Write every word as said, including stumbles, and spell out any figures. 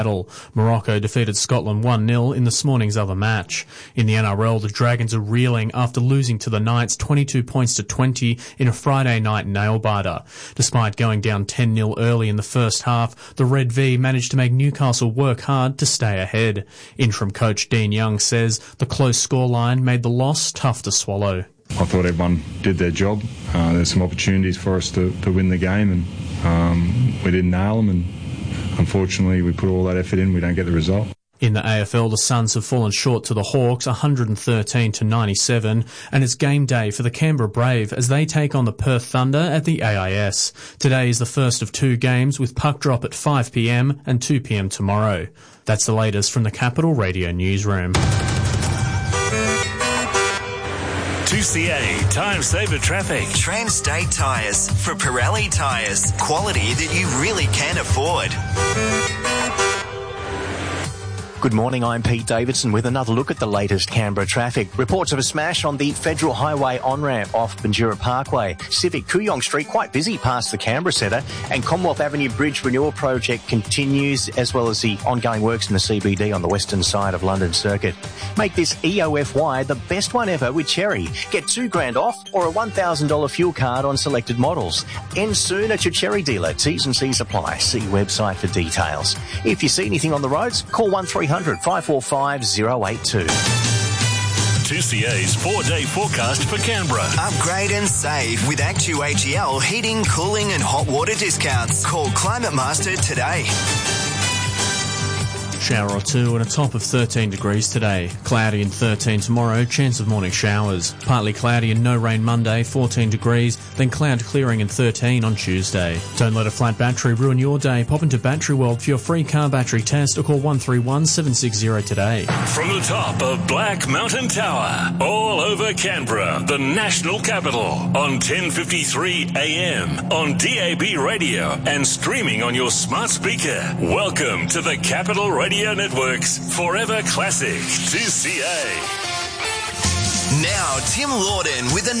Morocco defeated Scotland one nil in this morning's other match. In the N R L, the Dragons are reeling after losing to the Knights twenty-two points to twenty in a Friday night nail-biter. Despite going down ten nil early in the first half, the Red V managed to make Newcastle work hard to stay ahead. Interim coach Dean Young says the close scoreline made the loss tough to swallow. I thought everyone did their job. Uh, there's some opportunities for us to, to win the game, and um, we didn't nail them, and unfortunately, we put all that effort in, we don't get the result. In the A F L, the Suns have fallen short to the Hawks one hundred thirteen to ninety-seven, and it's game day for the Canberra Brave as they take on the Perth Thunder at the A I S. Today is the first of two games with puck drop at five p m and two p m tomorrow. That's the latest from the Capital Radio newsroom. two C A Time Saver Traffic. Transtate Tyres for Pirelli Tyres. Quality that you really can afford. Good morning, I'm Pete Davidson with another look at the latest Canberra traffic. Reports of a smash on the Federal Highway on-ramp off Bandura Parkway. Civic Kooyong Street quite busy past the Canberra Centre, and Commonwealth Avenue Bridge Renewal Project continues, as well as the ongoing works in the C B D on the western side of London Circuit. Make this E O F Y the best one ever with Cherry. Get two grand off or a one thousand dollars fuel card on selected models. End soon at your Cherry dealer. T's and C's apply. See website for details. If you see anything on the roads, call one three hundred five four five oh eight two. two C A's four-day forecast for Canberra. Upgrade and save with Actu A G L heating, cooling and hot water discounts. Call Climate Master today. Shower or two and a top of thirteen degrees today. Cloudy and thirteen tomorrow, chance of morning showers. Partly cloudy and no rain Monday, fourteen degrees, then cloud clearing and thirteen on Tuesday. Don't let a flat battery ruin your day. Pop into Battery World for your free car battery test or call one three one seven six zero today. From the top of Black Mountain Tower, all over Canberra, the national capital, on ten fifty-three A M, on D A B radio and streaming on your smart speaker. Welcome to the Capital Radio Network's Forever Classic two C A. Now, Tim Lawden with a